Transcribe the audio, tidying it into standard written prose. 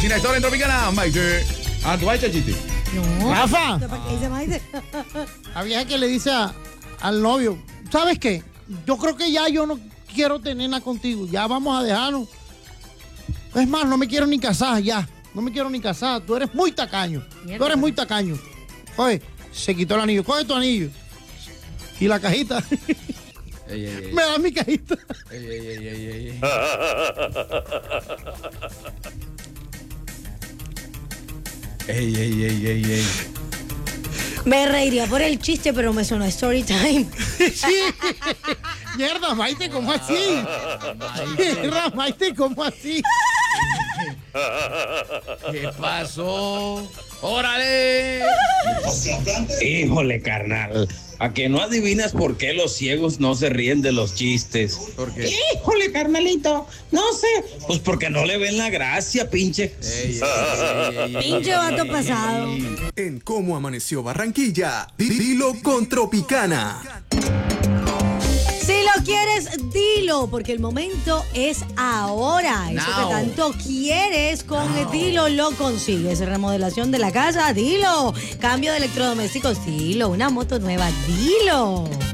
China Store en Tropicana, Maite. Ah, ¿tú vas a echar chiste? No. Rafa, ¿Para qué dice Maite? la vieja que le dice al novio, ¿sabes qué? Yo creo que ya yo no quiero tener nada contigo, ya vamos a dejarnos. Es más, no me quiero ni casar ya, no me quiero ni casar, tú eres muy tacaño, tú eres muy tacaño. Oye, se quitó el anillo, coge tu anillo. Y la cajita, me da mi cajita. Ey. Me reiría por el chiste, pero me sonó story time. Sí. Mierda, Maite, ¿cómo así? Mierda, Maite, ¿cómo así? ¿Qué pasó? ¡Órale! Híjole, carnal. ¿A que no adivinas por qué los ciegos no se ríen de los chistes? ¿Por qué? Híjole, carnalito. No sé. Pues porque no le ven la gracia, pinche. Pinche vato pasado. En Cómo Amaneció Barranquilla, dilo con Tropicana. Si lo quieres, dilo, porque el momento es ahora. Eso Now. que tanto quieres, con Dilo lo consigues. Remodelación de la casa, dilo. Cambio de electrodomésticos, dilo. Una moto nueva, dilo.